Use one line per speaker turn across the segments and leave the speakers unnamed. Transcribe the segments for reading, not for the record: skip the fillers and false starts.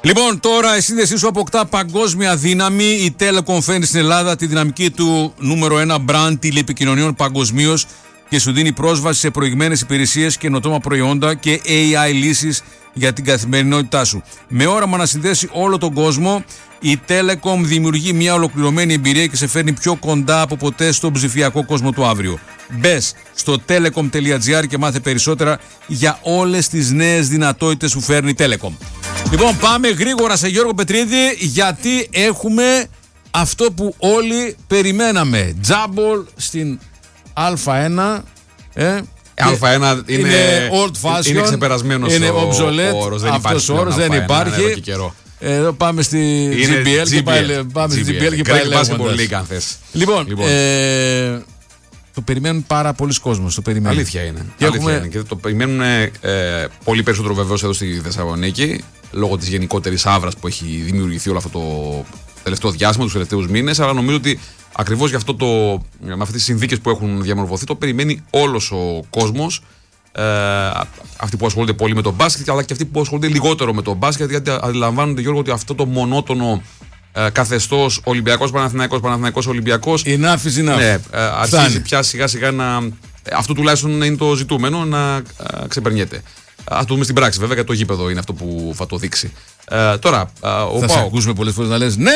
Λοιπόν, τώρα η σύνδεσή σου αποκτά παγκόσμια δύναμη. Η Telecom φέρνει στην Ελλάδα τη δυναμική του νούμερο 1 brand τηλεπικοινωνιών παγκοσμίως και σου δίνει πρόσβαση σε προηγμένες υπηρεσίες, καινοτόμα προϊόντα και AI λύσεις για την καθημερινότητά σου. Με όραμα να συνδέσει όλο τον κόσμο, η Telecom δημιουργεί μια ολοκληρωμένη εμπειρία και σε φέρνει πιο κοντά από ποτέ στον ψηφιακό κόσμο του αύριο. Μπες στο telecom.gr και μάθε περισσότερα για όλες τις νέες δυνατότητες που φέρνει η Telecom. Λοιπόν, πάμε γρήγορα σε Γιώργο Πετρίδη, γιατί έχουμε αυτό που όλοι περιμέναμε. Τζάμπολ στην Α1.
Α1 είναι
old fashion,
είναι ξεπερασμένος
είναι
ο
obsolete,
όρος,
αυτός ο όρος δεν υπάρχει. Εδώ πάμε στη GBL και πάει λέγοντας. Λοιπόν, το περιμένουν πάρα πολλοί κόσμος.
Αλήθεια είναι. Και το περιμένουν πολύ περισσότερο βεβαίως εδώ στη Θεσσαλονίκη, λόγω της γενικότερης άβρας που έχει δημιουργηθεί όλο αυτό το τελευταίο διάστημα, τους τελευταίους μήνες. Αλλά νομίζω ότι ακριβώς γι' αυτό με αυτές τις συνθήκες που έχουν διαμορφωθεί, το περιμένει όλος ο κόσμος. Αυτοί που ασχολούνται πολύ με το μπάσκετ, αλλά και αυτοί που ασχολούνται λιγότερο με το μπάσκετ, γιατί αντιλαμβάνονται, Γιώργο, ότι αυτό το μονότονο καθεστώς Ολυμπιακός Παναθηναϊκός Ολυμπιακός αρχίζει πια σιγά σιγά να. Αυτό τουλάχιστον είναι το ζητούμενο, να ξεπερνιέται. Ας το δούμε στην πράξη, βέβαια, γιατί το γήπεδο είναι αυτό που θα το δείξει. Τώρα,
θα σε ακούσουμε πολλές φορές να λες ναι.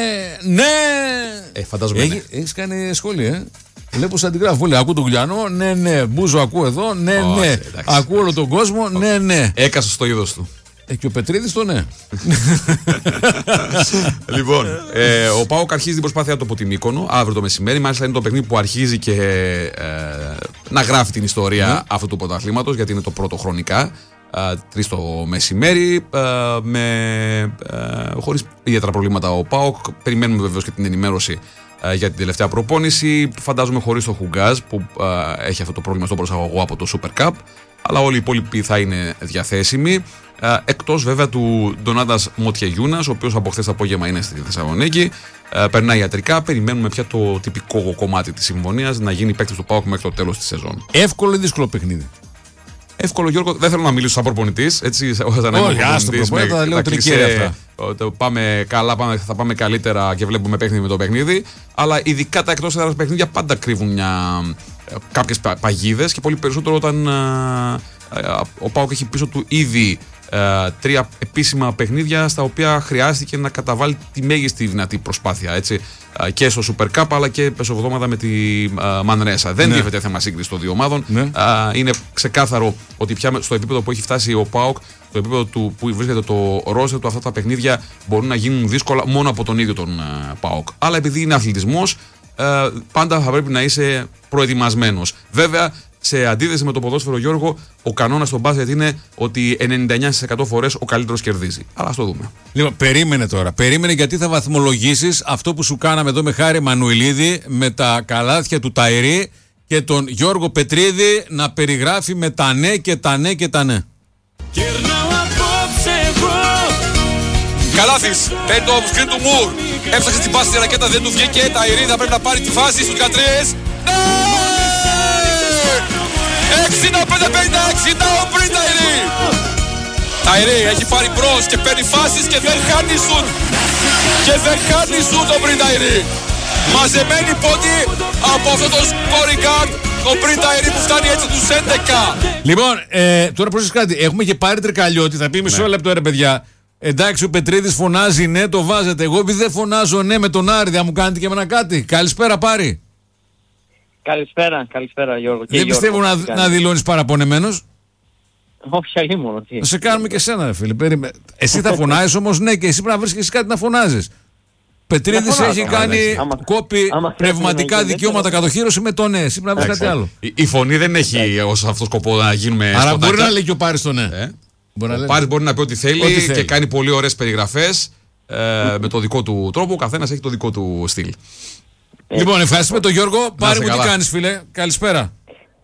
Φαντάζομαι.
Έχεις κάνει σχόλια, Βλέπω σαν αντιγράφω. Λέει, ακούω τον Γουλιανό, ναι. Μπούζο ακούω εδώ, ναι. Ακούω όλο τον κόσμο, ναι.
Έκασε στο είδος του.
Και ο Πετρίδης το ναι.
Λοιπόν, ο ΠΑΟΚ αρχίζει την προσπάθειά του από την Μύκονο αύριο το μεσημέρι. Μάλιστα είναι το παιχνίδι που αρχίζει και να γράφει την ιστορία αυτού του πρωταθλήματος, γιατί είναι το πρώτο χρονικά. 3 το μεσημέρι, χωρίς ιδιαίτερα προβλήματα ο ΠΑΟΚ. Περιμένουμε βεβαίως και την ενημέρωση για την τελευταία προπόνηση. Φαντάζομαι χωρίς το Χουγκάζ που έχει αυτό το πρόβλημα στον προσαγωγό από το Super Cup. Αλλά όλοι οι υπόλοιποι θα είναι διαθέσιμοι. Εκτός βέβαια του Ντονάτας Μοτιεγιούνας, ο οποίος από χθες το απόγευμα είναι στη Θεσσαλονίκη. Περνάει ιατρικά. Περιμένουμε πια το τυπικό κομμάτι της συμφωνίας να γίνει παίκτης του ΠΑΟΚ μέχρι το τέλος της σεζόν.
Εύκολο ή δύσκολο παιχνίδι?
Εύκολο, Γιώργο, δεν θέλω να μιλήσω σαν προπονητής. Έτσι, όταν
όχι, τα λέω τρικέρια αυτά.
Πάμε καλά, θα πάμε καλύτερα και βλέπουμε παιχνίδι με το παιχνίδι. Αλλά ειδικά τα εκτός έδρας παιχνίδια πάντα κρύβουν κάποιες παγίδες και πολύ περισσότερο όταν ο ΠΑΟΚ έχει πίσω του ήδη 3 επίσημα παιχνίδια στα οποία χρειάστηκε να καταβάλει τη μέγιστη δυνατή προσπάθεια, έτσι, και στο Super Cup αλλά και μεσοβδόμαδα με τη Μανρέσα. Δεν τίθεται θέμα σύγκριση των δύο ομάδων. Είναι ξεκάθαρο ότι πια στο επίπεδο που έχει φτάσει ο ΠΑΟΚ, στο επίπεδο που βρίσκεται το ρόστερ του, αυτά τα παιχνίδια μπορούν να γίνουν δύσκολα μόνο από τον ίδιο τον ΠΑΟΚ. Αλλά επειδή είναι αθλητισμός, πάντα θα πρέπει να είσαι προετοιμασμένος. Βέβαια, σε αντίθεση με το ποδόσφαιρο, Γιώργο, ο κανόνας στο μπάσκετ είναι ότι 99% φορές ο καλύτερος κερδίζει. Αλλά ας το δούμε.
Λοιπόν, περίμενε γιατί θα βαθμολογήσεις αυτό που σου κάναμε εδώ με Χάρη Μανουηλίδη, με τα καλάθια του Ταϊρή και τον Γιώργο Πετρίδη να περιγράφει με τα ναι και τα ναι και τα ναι.
Καλάθις, παίρνει το σκριν του Μουρ. Έψαξε την πάση στη ρακέτα, δεν του βγήκε. Ταϊρή θα πρέπει να πάρει τη φάση στους 13. Ναι! 65-50-60 ο Πριν Ταϊρή. Ταϊρή έχει πάρει μπρος και παίρνει φάσεις και δεν χάνει σουτ. Ο Πριν Ταϊρή. Μαζεμένη πόντι από αυτό το scoring guard, ο Πριν Ταϊρή που φτάνει έτσι τους 11.
Λοιπόν, τώρα πρόσεξε κάτι. Έχουμε και πάρει τρικαλιώτη. Θα πει μισό λεπτό ρε παιδιά. Εντάξει, ο Πετρίδης φωνάζει ναι, το βάζετε. Εγώ επειδή δεν φωνάζω ναι με τον Άρη, θα μου κάνετε και εμένα κάτι? Καλησπέρα, Πάρη.
Καλησπέρα Γιώργο.
Δεν πιστεύω να δηλώνεις παραπονεμένος.
Όχι, αλλήμον.
Θα σε κάνουμε και εσένα, ρε φίλε. Εσύ θα φωνάζεις όμως, ναι, και εσύ πρέπει να βρίσκεις κάτι να φωνάζεις. Πετρίδης έχει κάνει κόπη πνευματικά δικαιώματα κατοχύρωση με το ναι. Εσύ πρέπει να βρεις κάτι άλλο.
Η φωνή δεν έχει ως αυτό σκοπό να γίνουμε
σκοτάκια. Αλλά μπορεί να λέει και ο Πάρης το ναι.
Ο Πάρης μπορεί να πει ό,τι θέλει και κάνει πολύ ωραίες περιγραφές με το δικό του τρόπο. Ο καθένας έχει το δικό του στυλ.
Λοιπόν, ευχαριστούμε τον Γιώργο. Πάρη μου, τι κάνεις, φίλε? Καλησπέρα.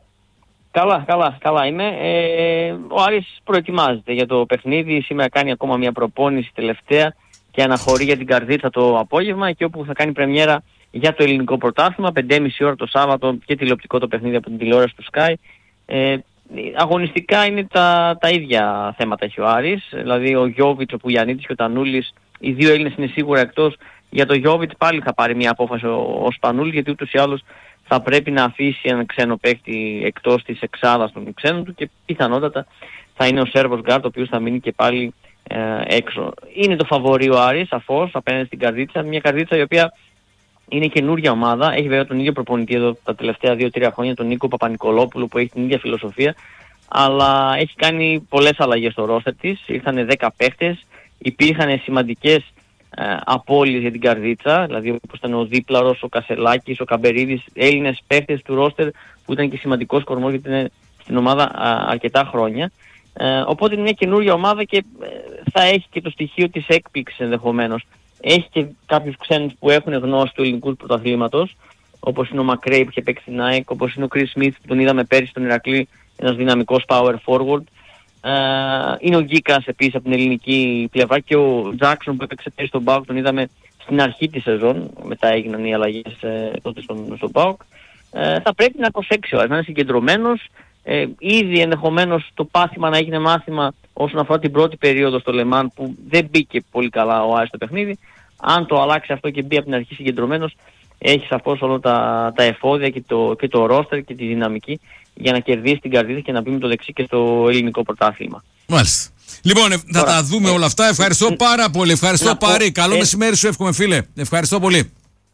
Καλά είμαι. Ο Άρης προετοιμάζεται για το παιχνίδι. Σήμερα κάνει ακόμα μια προπόνηση τελευταία και αναχωρεί για την Καρδίτσα το απόγευμα, και όπου θα κάνει πρεμιέρα για το ελληνικό πρωτάθλημα 5:30 ώρα το Σάββατο και τηλεοπτικό το παιχνίδι από την τηλεόραση του Sky. αγωνιστικά είναι τα ίδια θέματα έχει ο Άρης. Δηλαδή ο Γιόβιτς, ο Πουγιαννίτης και ο Τανούλης, οι δύο Έλληνες είναι σίγουρα εκτός. Για το Γιόβιτς πάλι θα πάρει μια απόφαση ο Σπανούλης, γιατί ούτως ή άλλως θα πρέπει να αφήσει έναν ξένο παίκτη εκτός της εξάδας των ξένων του και πιθανότατα θα είναι ο Σέρβος Γκάρτ, ο οποίος θα μείνει και πάλι έξω. Είναι το φαβορί ο Άρης, σαφώς, απέναντι στην Καρδίτσα. Μια Καρδίτσα η οποία είναι καινούργια ομάδα. Έχει βέβαια τον ίδιο προπονητή εδώ τα τελευταία 2-3 χρόνια, τον Νίκο Παπα-Νικολόπουλο, που έχει την ίδια φιλοσοφία. Αλλά έχει κάνει πολλές αλλαγές στο ρόστερ της. Ήρθανε 10 παίχτες. Υπήρχαν σημαντικές απώλειες για την Καρδίτσα. Δηλαδή όπως ήταν ο Δίπλαρος, ο Κασελάκης, ο Καμπερίδης, Έλληνες παίχτες του ρόστερ που ήταν και σημαντικός κορμός γιατί είναι στην ομάδα αρκετά χρόνια. Οπότε είναι μια καινούργια ομάδα και θα έχει και το στοιχείο της έκπληξης ενδεχομένως. Έχει και κάποιους ξένους που έχουν γνώση του ελληνικού πρωταθλήματος, όπως είναι ο Μακρέι που είχε παίξει στην ΑΕΚ, όπως είναι ο Chris Smith που τον είδαμε πέρυσι στον Ηρακλή, ένας δυναμικός power forward. Είναι ο Γκίκας επίσης από την ελληνική πλευρά και ο Τζάκσον που έπαιξε πέρυσι στον ΠΑΟΚ, τον είδαμε στην αρχή της σεζόν, μετά έγιναν οι αλλαγές τότε στον ΠΑΟΚ. Θα πρέπει να προσέξει ο Άρης, να είναι συγκεντρωμένος. Ήδη ενδεχομένως το πάθημα να έγινε μάθημα όσον αφορά την πρώτη περίοδο στο Λεμάν που δεν μπήκε πολύ καλά ο Άρης στο παιχνίδι. Αν το αλλάξει αυτό και μπει από την αρχή συγκεντρωμένος, έχει σαφώς όλα τα εφόδια και το ρόστερ και τη δυναμική για να κερδίσει την Καρδίτσα και να μπει με το δεξί και στο ελληνικό πρωτάθλημα.
Μάλιστα. Λοιπόν, θα τα δούμε όλα αυτά. Ευχαριστώ πάρα πολύ. Ευχαριστώ Πάρη. Καλό μεσημέρι σου εύχομαι, φίλε. Ευχαριστώ πολύ.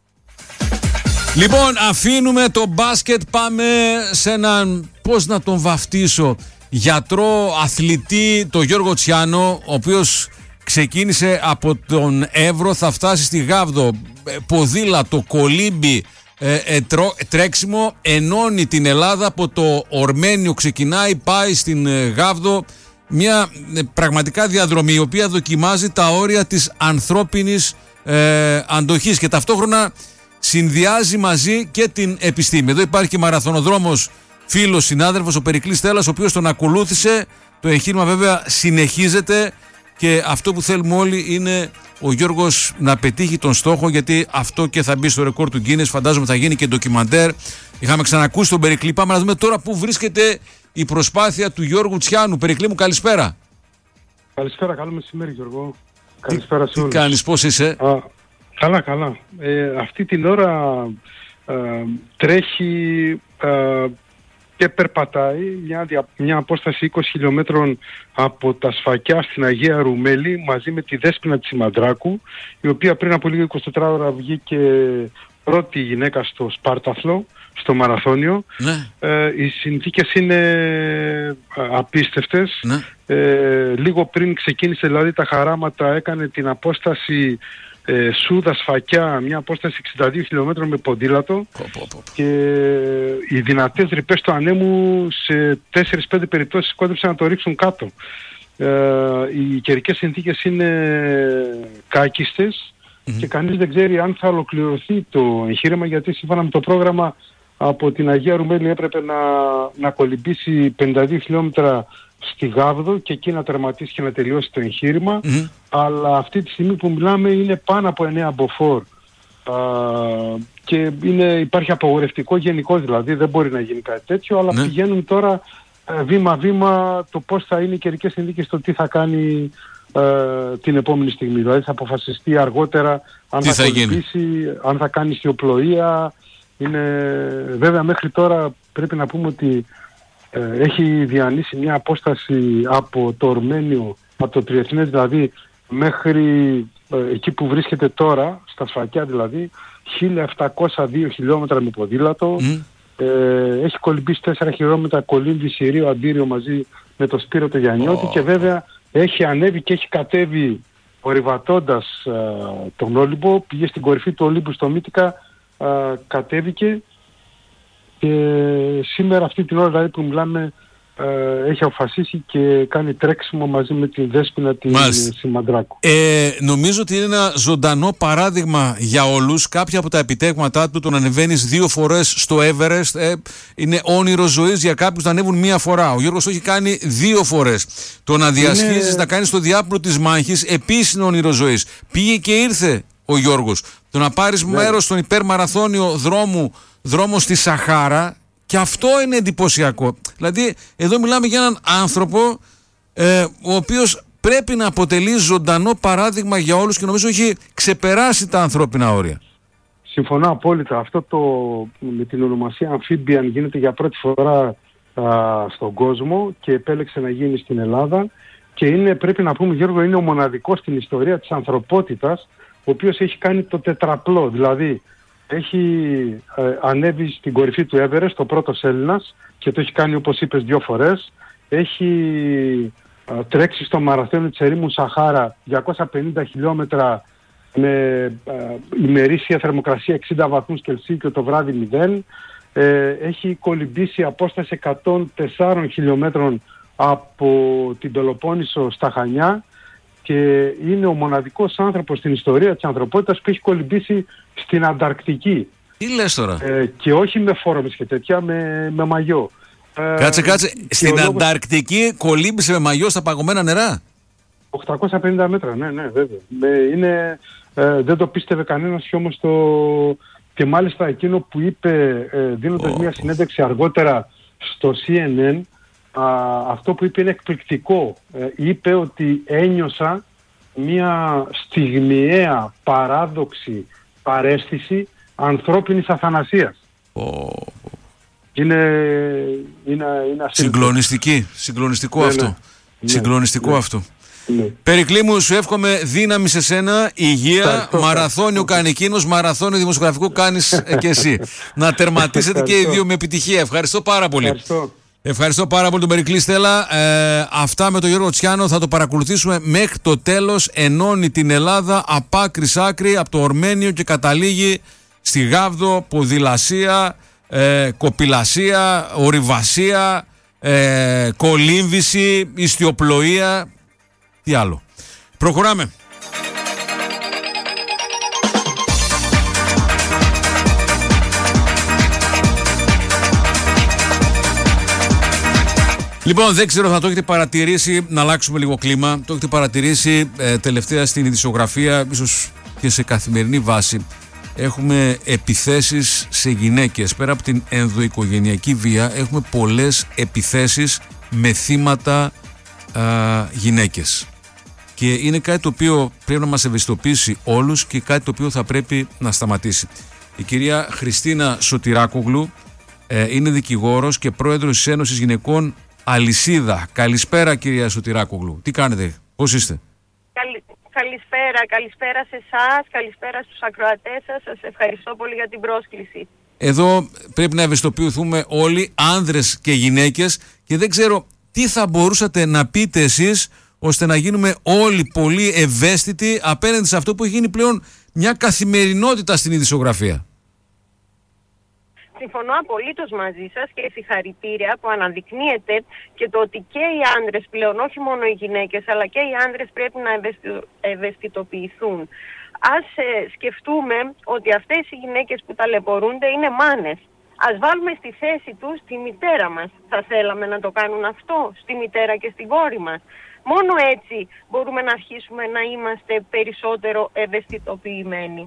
Λοιπόν, αφήνουμε το μπάσκετ, πάμε σε έναν, πώς να τον βαφτίσω, γιατρό, αθλητή, τον Γιώργο Τσιάνο, ο οποίος ξεκίνησε από τον Εύρο, θα φτάσει στη Γάβδο, ποδήλατο, κολύμπι, τρέξιμο, ενώνει την Ελλάδα, από το Ορμένιο ξεκινάει, πάει στην Γάβδο, μια πραγματικά διαδρομή η οποία δοκιμάζει τα όρια της ανθρώπινης αντοχής και ταυτόχρονα συνδυάζει μαζί και την επιστήμη. Εδώ υπάρχει και μαραθωνοδρόμος, φίλος, συνάδελφος, ο Περικλής Στέλλας, ο οποίος τον ακολούθησε. Το εγχείρημα βέβαια συνεχίζεται και αυτό που θέλουμε όλοι είναι ο Γιώργος να πετύχει τον στόχο, γιατί αυτό και θα μπει στο ρεκόρ του Γκίνες. Φαντάζομαι θα γίνει και ντοκιμαντέρ. Είχαμε ξανακούσει τον Περικλή. Πάμε να δούμε τώρα πού βρίσκεται η προσπάθεια του Γιώργου Τσιάνου. Περικλή μου, καλησπέρα.
Καλησπέρα, καλό μεσημέρι Γιώργο. Καλησπέρα σε όλους.
Τι κάνεις, πώς είσαι?
Καλά. Αυτή την ώρα τρέχει και περπατάει μια απόσταση 20 χιλιόμετρων από τα Σφακιά στην Αγία Ρουμέλη μαζί με τη Δέσποινα της Σιμαντράκου, η οποία πριν από λίγο 24 ώρα βγήκε πρώτη γυναίκα στο Σπάρταθλο, στο μαραθώνιο. Ναι. Οι συνθήκες είναι απίστευτες. Ναι. Λίγο πριν ξεκίνησε δηλαδή τα χαράματα, έκανε την απόσταση Σούδα Σφακιά, μια απόσταση 62 χιλιόμετρων με ποδήλατο και οι δυνατές ρηπές του ανέμου σε 4-5 περιπτώσεις κόντεψαν να το ρίξουν κάτω. Οι καιρικές συνθήκες είναι κάκιστες και κανείς δεν ξέρει αν θα ολοκληρωθεί το εγχείρημα, γιατί σύμφωνα με το πρόγραμμα από την Αγία Ρουμέλη έπρεπε να κολυμπήσει 52 χιλιόμετρα στη Γάβδο και εκεί να τερματίσει και να τελειώσει το εγχείρημα, αλλά αυτή τη στιγμή που μιλάμε είναι πάνω από 9 μποφόρ και υπάρχει απαγορευτικό γενικό, δηλαδή δεν μπορεί να γίνει κάτι τέτοιο, αλλά πηγαίνουν τώρα βήμα-βήμα το πώς θα είναι οι καιρικές συνθήκες, το τι θα κάνει την επόμενη στιγμή. Δηλαδή θα αποφασιστεί αργότερα αν θα κολυμπήσει, αν θα κάνει ιστιοπλοεία. Βέβαια μέχρι τώρα πρέπει να πούμε ότι έχει διανύσει μια απόσταση από το Ορμένιο, από το Τριεθνές δηλαδή, μέχρι εκεί που βρίσκεται τώρα, στα Σφακιά δηλαδή, 1702 χιλιόμετρα με ποδήλατο. Έχει κολυμπήσει 4 χιλιόμετρα κολύμβη Συρίο Αντίριο μαζί με το Σπύρο το Γιαννιώτη και βέβαια έχει ανέβει και έχει κατέβει ορειβατώντας τον Όλυμπο, πήγε στην κορυφή του Ολύμπου στο Μύτικα, κατέβηκε και σήμερα αυτή την ώρα δηλαδή που μιλάμε έχει αποφασίσει και κάνει τρέξιμο μαζί με τη Δέσποινα τη Σιμαντράκου.
Νομίζω ότι είναι ένα ζωντανό παράδειγμα για όλους. Κάποια από τα επιτεύγματά του, το να ανεβαίνεις 2 φορές στο Everest, είναι όνειρο ζωής για κάποιους να ανέβουν 1 φορά. Ο Γιώργος το έχει κάνει 2 φορές. Το να διασχίζεις, να κάνεις το διάπλο της μάχης, επίσης είναι όνειρο ζωής. Πήγε και ήρθε ο Γιώργος. Το να πάρεις μέρος στον υπερμαραθώνιο δρόμο στη Σαχάρα Και αυτό είναι εντυπωσιακό. Δηλαδή, εδώ μιλάμε για έναν άνθρωπο ο οποίος πρέπει να αποτελεί ζωντανό παράδειγμα για όλους και νομίζω έχει ξεπεράσει τα ανθρώπινα όρια.
Συμφωνώ απόλυτα. Αυτό με την ονομασία Amphibian γίνεται για πρώτη φορά στον κόσμο και επέλεξε να γίνει στην Ελλάδα και πρέπει να πούμε, Γιώργο, είναι ο μοναδικός στην ιστορία της ανθρωπότητας ο οποίος έχει κάνει το τετραπλό. Δηλαδή έχει ανέβει στην κορυφή του Everest, ο πρώτος Έλληνας, και το έχει κάνει, όπως είπες, 2 φορές. Έχει τρέξει στο μαραθώνιο της ερήμου Σαχάρα 250 χιλιόμετρα με ημερήσια θερμοκρασία 60 βαθμούς Κελσίου και το βράδυ 0. Έχει κολυμπήσει απόσταση 104 χιλιόμετρων από την Πελοπόννησο στα Χανιά και είναι ο μοναδικός άνθρωπος στην ιστορία της ανθρωπότητας που έχει κολυμπήσει στην Ανταρκτική.
Τι λες τώρα?
Και όχι με φόρμες και τέτοια, με μαγιό.
Κάτσε. Στην Ανταρκτική κολύμπησε με μαγιό στα παγωμένα νερά?
850 μέτρα, ναι, βέβαια. Δεν το πίστευε κανένας και όμως και μάλιστα εκείνο που είπε, δίνοντας μια συνέντευξη αργότερα στο CNN, αυτό που είπε είναι εκπληκτικό. Είπε ότι ένιωσα μια στιγμιαία παράδοξη παρέστηση ανθρώπινης αθανασίας. Είναι
συγκλονιστικό αυτό. Συγκλονιστικό αυτό.
Ναι.
Περικλή μου, σου εύχομαι δύναμη σε σένα, υγεία, μαραθώνιο κάνει εκείνος, μαραθώνιο δημοσιογραφικό κάνεις και εσύ. Να τερματίσετε και οι δύο με επιτυχία. Ευχαριστώ πάρα πολύ. Ευχαριστώ πάρα πολύ τον Περικλή Στέλλα. Αυτά με τον Γιώργο Τσιάνο θα το παρακολουθήσουμε μέχρι το τέλος. Ενώνει την Ελλάδα από άκρη σ' άκρη, από το Ορμένιο και καταλήγει στη Γάβδο, ποδηλασία, κοπηλασία, ορειβασία, κολύμβηση, ιστιοπλοεία. Τι άλλο. Προχωράμε. Λοιπόν, δεν ξέρω, θα το έχετε παρατηρήσει, να αλλάξουμε λίγο κλίμα. Το έχετε παρατηρήσει τελευταία στην ειδησιογραφία, ίσως και σε καθημερινή βάση. Έχουμε επιθέσεις σε γυναίκες. Πέρα από την ενδοοικογενειακή βία, έχουμε πολλές επιθέσεις με θύματα γυναίκες. Και είναι κάτι το οποίο πρέπει να μας ευαισθητοποιήσει όλους και κάτι το οποίο θα πρέπει να σταματήσει. Η κυρία Χριστίνα Σωτηράκογλου είναι δικηγόρος και πρόεδρος της Ένωσης Γυναικών Αλυσίδα. Καλησπέρα, κυρία Σωτηράκογλου. Τι κάνετε, πώς είστε?
Καλησπέρα σε εσάς, καλησπέρα στους ακροατές σας. Σας ευχαριστώ πολύ για την πρόσκληση.
Εδώ πρέπει να ευαισθητοποιηθούμε όλοι, άνδρες και γυναίκες, και δεν ξέρω τι θα μπορούσατε να πείτε εσείς ώστε να γίνουμε όλοι πολύ ευαίσθητοι απέναντι σε αυτό που έχει γίνει πλέον μια καθημερινότητα στην ειδησιογραφία.
Συμφωνώ απολύτως μαζί σας και συγχαρητήρια που αναδεικνύεται και το ότι και οι άντρες πλέον, όχι μόνο οι γυναίκες, αλλά και οι άντρες πρέπει να ευαισθητοποιηθούν. Ας σκεφτούμε ότι αυτές οι γυναίκες που ταλαιπωρούνται είναι μάνες. Ας βάλουμε στη θέση τους τη μητέρα μας. Θα θέλαμε να το κάνουν αυτό στη μητέρα και στην κόρη μας? Μόνο έτσι μπορούμε να αρχίσουμε να είμαστε περισσότερο ευαισθητοποιημένοι.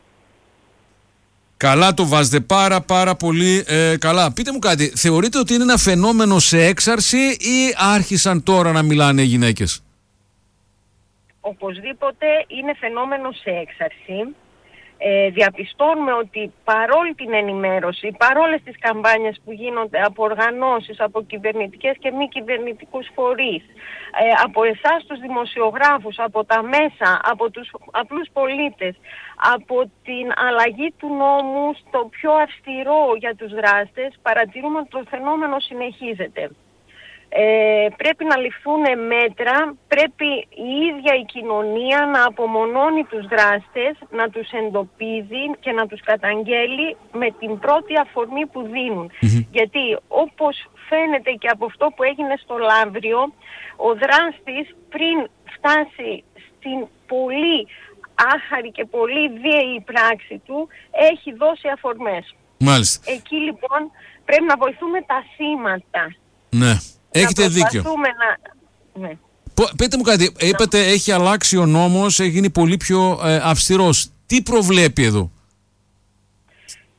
Καλά το βάζετε, πάρα πολύ καλά. Πείτε μου κάτι, θεωρείτε ότι είναι ένα φαινόμενο σε έξαρση ή άρχισαν τώρα να μιλάνε οι γυναίκες?
Οπωσδήποτε είναι φαινόμενο σε έξαρση. Διαπιστώνουμε ότι παρόλη την ενημέρωση, παρόλες τις καμπάνιες που γίνονται από οργανώσεις, από κυβερνητικές και μη κυβερνητικούς φορείς, από εσάς τους δημοσιογράφους, από τα μέσα, από τους απλούς πολίτες, από την αλλαγή του νόμου στο πιο αυστηρό για τους δράστες, παρατηρούμε ότι το φαινόμενο συνεχίζεται. Πρέπει να ληφθούν μέτρα, πρέπει η ίδια η κοινωνία να απομονώνει τους δράστες, να τους εντοπίζει και να τους καταγγέλει με την πρώτη αφορμή που δίνουν. Γιατί όπως φαίνεται και από αυτό που έγινε στο Λαύριο, ο δράστης πριν φτάσει στην πολύ άχαρη και πολύ βίαιη πράξη του, έχει δώσει αφορμές.
Μάλιστα.
Εκεί λοιπόν πρέπει να βοηθούμε τα θύματα.
Ναι. Έχετε δίκιο. Ναι. Πείτε μου κάτι, είπατε έχει αλλάξει ο νόμος, έχει γίνει πολύ πιο αυστηρός. Τι προβλέπει εδώ?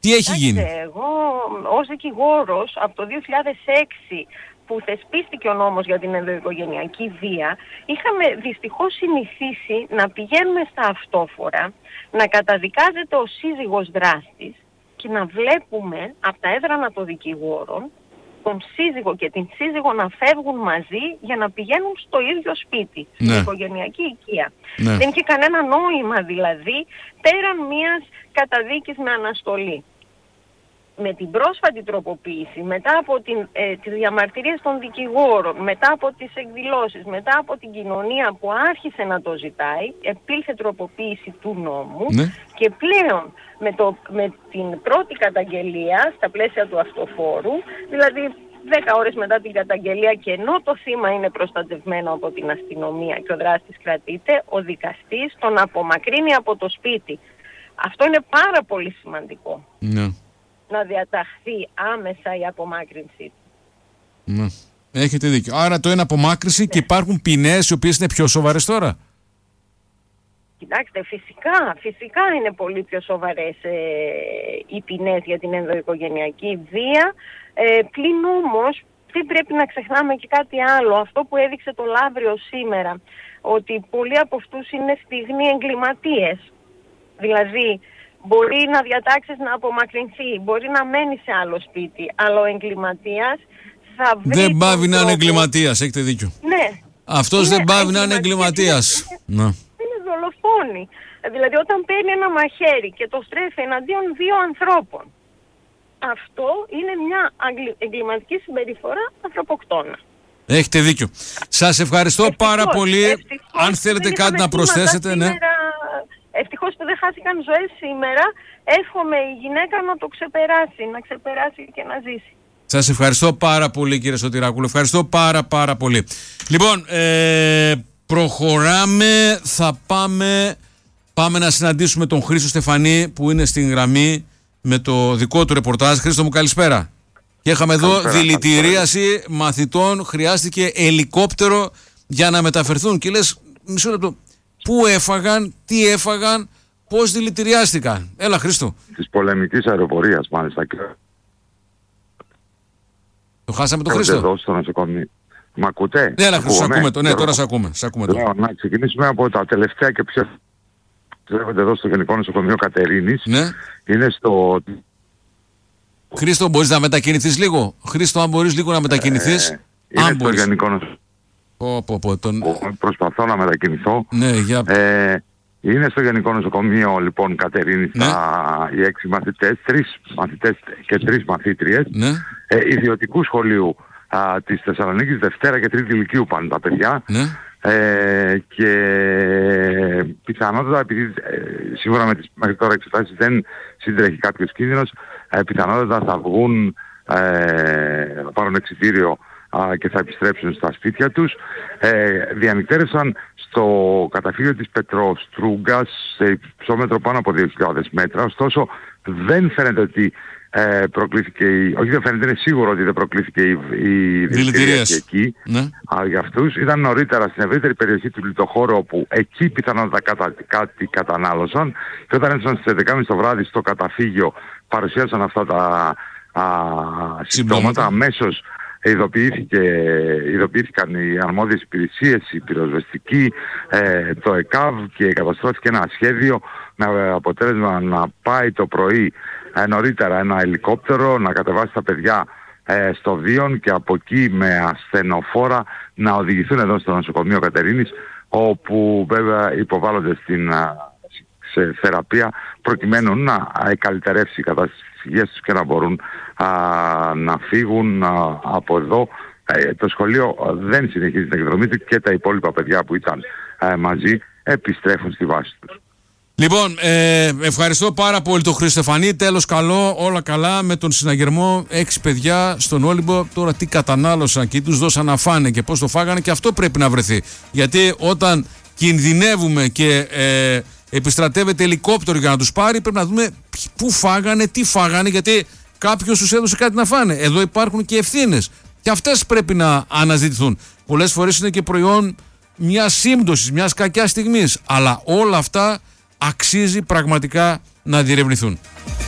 Τι έχει γίνει?
Εγώ ως δικηγόρος από το 2006 που θεσπίστηκε ο νόμος για την ενδοοικογενειακή βία, είχαμε δυστυχώς συνηθίσει να πηγαίνουμε στα αυτόφορα, να καταδικάζεται ο σύζυγος δράστης και να βλέπουμε από τα έδρανα των δικηγόρων τον σύζυγο και την σύζυγο να φεύγουν μαζί για να πηγαίνουν στο ίδιο σπίτι, στην οικογενειακή οικία. Δεν είχε κανένα νόημα δηλαδή πέραν μιας καταδίκης με αναστολή. Με την πρόσφατη τροποποίηση, μετά από τις διαμαρτυρίες των δικηγόρων, μετά από τις εκδηλώσεις, μετά από την κοινωνία που άρχισε να το ζητάει, επήλθε τροποποίηση του νόμου και πλέον με την πρώτη καταγγελία στα πλαίσια του αυτοφόρου, δηλαδή 10 ώρες μετά την καταγγελία και ενώ το θύμα είναι προστατευμένο από την αστυνομία και ο δράστης κρατείται, ο δικαστής τον απομακρύνει από το σπίτι. Αυτό είναι πάρα πολύ σημαντικό. Να διαταχθεί άμεσα η απομάκρυνση του.
Έχετε δίκιο. Άρα το είναι απομάκρυνση και υπάρχουν ποινές οι οποίες είναι πιο σοβαρές τώρα.
Κοιτάξτε, φυσικά είναι πολύ πιο σοβαρές οι ποινές για την ενδοοικογενειακή βία. Πλην όμως δεν πρέπει να ξεχνάμε και κάτι άλλο. Αυτό που έδειξε το Λαύριο σήμερα, ότι πολλοί από αυτούς είναι στιγμοί εγκληματίες. Δηλαδή, μπορεί να διατάξεις να απομακρυνθεί, μπορεί να μένει σε άλλο σπίτι, αλλά ο εγκληματίας θα βρει...
Δεν πάβει να είναι εγκληματίας, έχετε δίκιο.
Ναι.
Αυτός δεν πάβει να είναι εγκληματίας.
Είναι δολοφόνη. Δηλαδή όταν παίρνει ένα μαχαίρι και το στρέφει εναντίον 2 ανθρώπων, αυτό είναι μια εγκληματική συμπεριφορά ανθρωποκτόνα.
Έχετε δίκιο. Σας ευχαριστώ πάρα πολύ. Αν θέλετε κάτι να προσθέσετε,
ευτυχώς που δεν χάθηκαν ζωές σήμερα, εύχομαι η γυναίκα να το ξεπεράσει και να ζήσει.
Σας ευχαριστώ πάρα πολύ, κύριε Σωτηράκουλο. Ευχαριστώ πάρα πολύ. Λοιπόν, προχωράμε. Θα πάμε να συναντήσουμε τον Χρήστο Στεφανή που είναι στην γραμμή με το δικό του ρεπορτάζ. Χρήστο μου, καλησπέρα. Και είχαμε εδώ δηλητηρίαση μαθητών. Χρειάστηκε ελικόπτερο για να μεταφερθούν. Και λες, μισό λεπτό. Πού έφαγαν, τι έφαγαν, πώς δηλητηριάστηκαν. Έλα, Χρήστο.
Της πολεμικής αεροπορίας, μάλιστα.
Το χάσαμε τον Χρήστο.
Εδώ στο νοσοκομείο. Μ' ακούτε?
Έλα, Χρήστο, ακούμε το. Ναι, τώρα σε ακούμε.
Λέω, να ξεκινήσουμε από τα τελευταία και πιο... Βλέπετε εδώ στο Γενικό Νοσοκομείο Κατερίνης.
Ναι.
Είναι στο...
Χρήστο, μπορείς να μετακινηθείς λίγο? Χρήστο, αν μπορείς λίγο να μετακινηθείς.
Είναι στο Γενικό Νοσοκομείο. Προσπαθώ να μετακινηθώ.
Ναι,
είναι στο Γενικό Νοσοκομείο λοιπόν Κατερίνης οι 6 μαθητές, 3 μαθητές και 3 μαθήτριες ιδιωτικού σχολείου της Θεσσαλονίκης, Δευτέρα και Τρίτη Λυκείου πάνε τα παιδιά. Και πιθανότατα, επειδή σύμφωνα με τις μέχρι τώρα εξετάσεις δεν συντρέχει κάποιος κίνδυνος, πιθανότατα θα βγουν, θα πάρουν εξιτήριο και θα επιστρέψουν στα σπίτια τους. Διανυκτέρευσαν στο καταφύγιο της Πετροστρούγκας σε υψόμετρο πάνω από 2.000 μέτρα. Ωστόσο δεν φαίνεται ότι προκλήθηκε όχι δεν φαίνεται, είναι σίγουρο ότι δεν προκλήθηκε η δηλητηρίαση εκεί για αυτούς. Ήταν νωρίτερα στην ευρύτερη περιοχή του λιτοχώρου, όπου εκεί πιθανότατα κάτι κατανάλωσαν, και όταν έφτασαν στις 11.30 το βράδυ στο καταφύγιο παρουσίασαν αυτά τα συμπτώματα. Αμέσως ειδοποιήθηκαν οι αρμόδιες υπηρεσίες, η πυροσβεστική, το ΕΚΑΒ, και καταστρώθηκε ένα σχέδιο με αποτέλεσμα να πάει το πρωί νωρίτερα ένα ελικόπτερο να κατεβάσει τα παιδιά στο Δίον και από εκεί με ασθενοφόρα να οδηγηθούν εδώ στο νοσοκομείο Κατερίνης, όπου βέβαια υποβάλλονται σε θεραπεία προκειμένου να καλυτερεύσει η κατάσταση της υγείας τους και να μπορούν να φύγουν από εδώ. Το σχολείο δεν συνεχίζει την εκδρομή του και τα υπόλοιπα παιδιά που ήταν μαζί επιστρέφουν στη βάση τους.
Λοιπόν, ευχαριστώ πάρα πολύ τον Χρήστο Στεφανή. Τέλος καλό, όλα καλά με τον συναγερμό. 6 παιδιά στον Όλυμπο. Τώρα τι κατανάλωσαν και τους δώσαν να φάνε και πώς το φάγανε, και αυτό πρέπει να βρεθεί. Γιατί όταν κινδυνεύουμε και επιστρατεύεται ελικόπτερο για να τους πάρει, πρέπει να δούμε πού φάγανε, τι φάγανε, γιατί κάποιος τους έδωσε κάτι να φάνε. Εδώ υπάρχουν και ευθύνες και αυτές πρέπει να αναζητηθούν. Πολλές φορές είναι και προϊόν μιας σύμπτωσης, μιας κακιάς στιγμής, αλλά όλα αυτά αξίζει πραγματικά να διερευνηθούν.